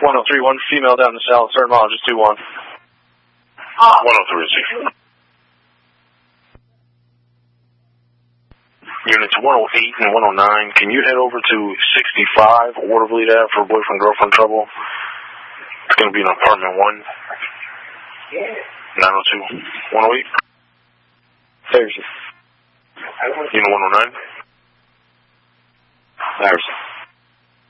103, one female down the south, third mile, just 2-1. 103. Units 108 and 109, can you head over to 65 Watervliet Ave for boyfriend-girlfriend trouble? It's going to be in apartment 1. 902. 108? Thursday. Unit 109? Thursday.